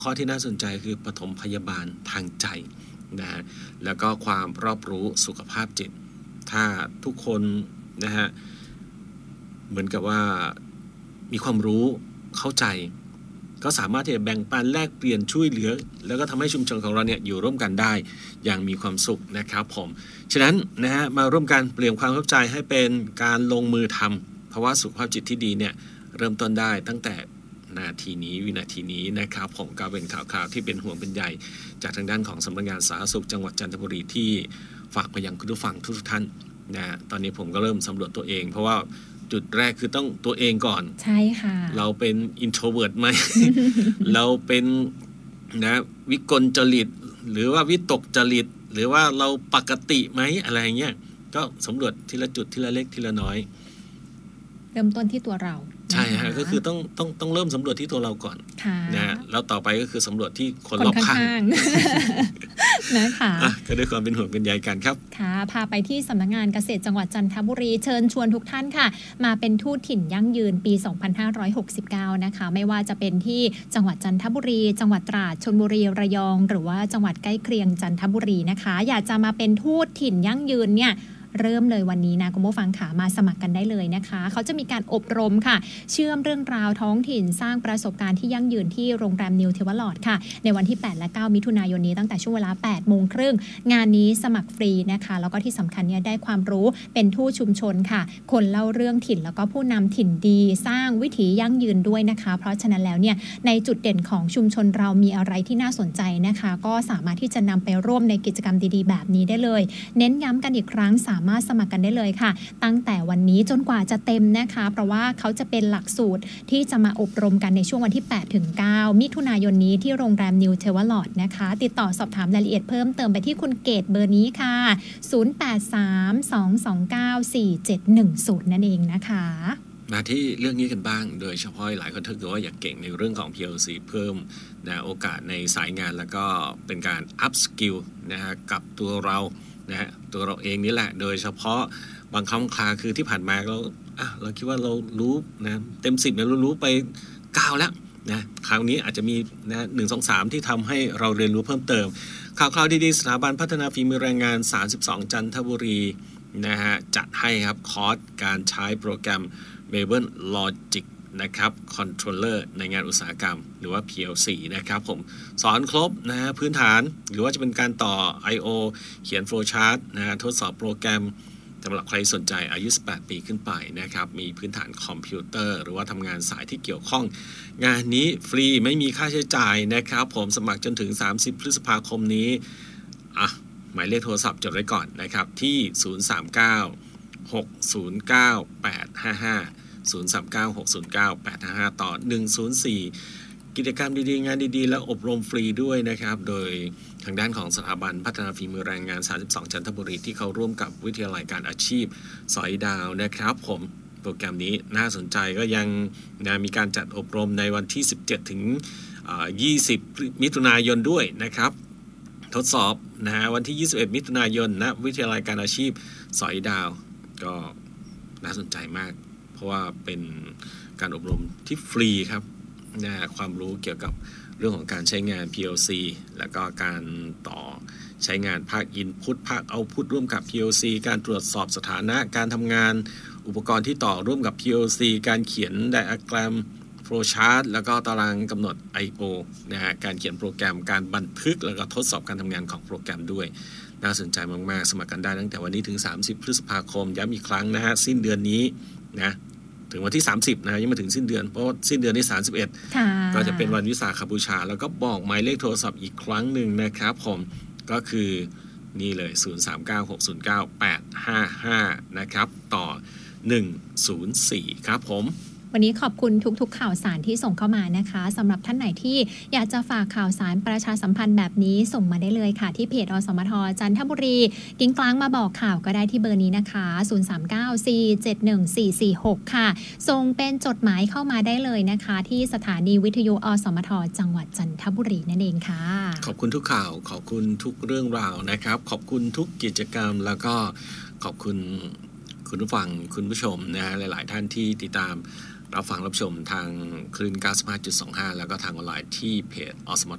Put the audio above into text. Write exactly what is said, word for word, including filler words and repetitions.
ข้อที่น่าสนใจคือปฐมพยาบาลทางใจนะฮะแล้วก็ความรอบรู้สุขภาพจิตถ้าทุกคนนะฮะเหมือนกับว่ามีความรู้เข้าใจก็สามารถที่จะแบ่งปันแลกเปลี่ยนช่วยเหลือแล้วก็ทำให้ชุมชนของเราเนี่ยอยู่ร่วมกันได้อย่างมีความสุขนะครับผมฉะนั้นนะฮะมาร่วมกันเปลี่ยนความเข้าใจให้เป็นการลงมือทำเพราะว่าสุขภาพจิตที่ดีเนี่ยเริ่มต้นได้ตั้งแต่นาทีนี้วินาทีนี้นะครับผมก็เป็นข่าวๆที่เป็นห่วงเป็นใยจากทางด้านของสำนักงานสาธารณสุขจังหวัดจันทบุรีที่ฝากไปยังคุณผู้ฟังทุกท่านนะตอนนี้ผมก็เริ่มสำรวจตัวเองเพราะว่าจุดแรกคือต้องตัวเองก่อนใช่ค่ะเราเป็น introvert ไหม เราเป็นนะวิกลจริตหรือว่าวิตกจริตหรือว่าเราปกติไหมอะไรเงี้ยก็สำรวจทีละจุดทีละเล็กทีละน้อยเริ่มต้นที่ตัวเราใช่ฮะก็คือต้องต้องต้องเริ่มสำรวจที่ตัวเราก่อนนะแล้วต่อไปก็คือสำรวจที่คนรอบข้างนะคะก็ด้วยความเป็นห่วงเป็นใยกันครับค่ะพาไปที่สำนักงานเกษตรจังหวัดจันทบุรีเชิญชวนทุกท่านค่ะมาเป็นทูตถิ่นยั่งยืนปีสองพันห้าร้อยหกสิบเก้านะคะไม่ว่าจะเป็นที่จังหวัดจันทบุรีจังหวัดตราดชลบุรีระยองหรือว่าจังหวัดใกล้เคียงจันทบุรีนะคะอยากจะมาเป็นทูตถิ่นยั่งยืนเนี่ยเริ่มเลยวันนี้นะคุณผู้ฟังค่ะมาสมัครกันได้เลยนะคะเขาจะมีการอบรมค่ะเชื่อมเรื่องราวท้องถิ่นสร้างประสบการณ์ที่ยั่งยืนที่โรงแรมนิวเทวลอดค่ะในวันที่แปดและเก้ามิถุนายนนี้ตั้งแต่ช่วงเวลา แปดโมงครึ่งงานนี้สมัครฟรีนะคะแล้วก็ที่สำคัญเนี่ยได้ความรู้เป็นทูตชุมชนค่ะคนเล่าเรื่องถิ่นแล้วก็ผู้นำถิ่นดีสร้างวิถียั่งยืนด้วยนะคะเพราะฉะนั้นแล้วเนี่ยในจุดเด่นของชุมชนเรามีอะไรที่น่าสนใจนะคะก็สามารถที่จะนำไปร่วมในกิจกรรมดีๆแบบนี้ได้เลยเน้นย้ำกันอีกครั้งสามารถสมัครกันได้เลยค่ะตั้งแต่วันนี้จนกว่าจะเต็มนะคะเพราะว่าเขาจะเป็นหลักสูตรที่จะมาอบรมกันในช่วงวันที่ แปดถึงเก้า มิถุนายนนี้ที่โรงแรมนิวเทวลอดนะคะติดต่อสอบถามรายละเอียดเพิ่มเติมไปที่คุณเกตเบอร์นี้ค่ะศูนย์ แปด สาม สอง สอง เก้า สี่ เจ็ด หนึ่ง ศูนย์นั่นเองนะคะมาที่เรื่องนี้กันบ้างโดยเฉพาะหลายคนถ้าเกิดว่าอยากเก่งในเรื่องของ พี แอล ซี เพิ่มนะโอกาสในสายงานแล้วก็เป็นการ up skill นะฮะกับตัวเรานะฮะตัวเราเองนี่แหละโดยเฉพาะบางคำคลาคือที่ผ่านมาเราอ่ะเราคิดว่าเรารู้นะเต็มสิบเนี่ยเรารู้ไปเก้าแล้วนะคราวนี้อาจจะมีนะหนึ่ง สอง สามที่ทำให้เราเรียนรู้เพิ่มเติมข่าวคราวดีๆสถาบันพัฒนาฝีมือแรงงานสามสิบสองจันทบุรีนะฮะจัดให้ครับคอร์สการใช้โปรแกรม Maven Logic นะครับ Controller ในงานอุตสาหกรรมหรือว่า พี แอล ซี นะครับผมสอนครบนะฮะพื้นฐานหรือว่าจะเป็นการต่อ ไอ โอ เขียน flowchart นะฮะทดสอบโปรแกรมสำหรับใครสนใจอายุสิบแปดปีขึ้นไปนะครับมีพื้นฐานคอมพิวเตอร์หรือว่าทำงานสายที่เกี่ยวข้องงานนี้ฟรีไม่มีค่าใช้จ่ายนะครับผมสมัครจนถึงสามสิบพฤษภาคมนี้อ่ะหมายเลขโทรศัพท์จดไว้ก่อนนะครับที่ศูนย์ สาม เก้า หก ศูนย์ เก้า แปด ห้า ห้า ศูนย์ สาม เก้า หก ศูนย์ เก้า แปด ห้า ห้าต่อหนึ่ง ศูนย์ สี่กิจกรรมดีๆงานดีๆและอบรมฟรีด้วยนะครับโดยทางด้านของสถาบันพัฒนาฝีมือแรงงานสามสิบสองจันทบุรีที่เขาร่วมกับวิทยาลัยการอาชีพสอยดาวนะครับผมโปรแกรมนี้น่าสนใจก็ยังนะมีการจัดอบรมในวันที่สิบเจ็ดถึงยี่สิบมิถุนายนด้วยนะครับทดสอบนะฮะวันที่ยี่สิบเอ็ดมิถุนายนณวิทยาลัยการอาชีพสอยดาวก็น่าสนใจมากเพราะว่าเป็นการอบรมที่ฟรีครับนะความรู้เกี่ยวกับเรื่องของการใช้งาน พี แอล ซี แล้วก็การต่อใช้งานภาค Input ภาค Output ร่วมกับ พี แอล ซี การตรวจสอบสถานะการทำงานอุปกรณ์ที่ต่อร่วมกับ พี แอล ซี การเขียน Diagram Flowchart แล้วก็ตารางกำหนด ไอ โอ นะฮะการเขียนโปรแกรมการบันทึกแล้วก็ทดสอบการทำงานของโปรแกรมด้วยน่าสนใจมากๆสมัครกันได้ตั้งแต่วันนี้ถึงสามสิบพฤษภาคมย้ำอีกครั้งนะฮะสิ้นเดือนนี้นะถึงวันที่สามสิบนะยังมาถึงสิ้นเดือนเพราะสิ้นเดือนที่สามสิบเอ็ดก็จะเป็นวันวิสาขบูชาแล้วก็บอกหมายเลขโทรศัพท์อีกครั้งหนึ่งนะครับผมก็คือนี่เลยศูนย์ สาม เก้า หก ศูนย์ เก้า แปด ห้า ห้านะครับต่อหนึ่ง ศูนย์ สี่ครับผมวันนี้ขอบคุณทุกๆข่าวสารที่ส่งเข้ามานะคะสำหรับท่านไหนที่อยากจะฝากข่าวสารประชาสัมพันธ์แบบนี้ส่งมาได้เลยค่ะที่เพจอสมทจันทบุรีกิ้งกลางมาบอกข่าวก็ได้ที่เบอร์นี้นะคะศูนย์ สาม เก้า สี่ เจ็ด หนึ่ง สี่ สี่ หกค่ะส่งเป็นจดหมายเข้ามาได้เลยนะคะที่สถานีวิทยุอสมทจังหวัดจันทบุรีนั่นเองค่ะขอบคุณทุกข่าวขอบคุณทุกเรื่องราวนะครับขอบคุณทุกกิจกรรมแล้วก็ขอบคุณคุณผู้ฟังคุณผู้ชมนะฮะหลายๆท่านที่ติดตามรับฟังรับชมทางคลื่น เก้าสิบห้าจุดสองห้า แล้วก็ทางออนไลน์ที่เพจอสม